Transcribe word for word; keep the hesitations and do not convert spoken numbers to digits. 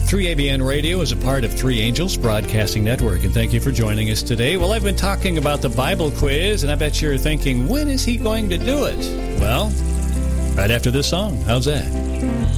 three A B N Radio is a part of Three Angels Broadcasting Network, and thank you for joining us today. Well, I've been talking about the Bible quiz, and I bet you're thinking, when is he going to do it? Well, right after this song. How's that?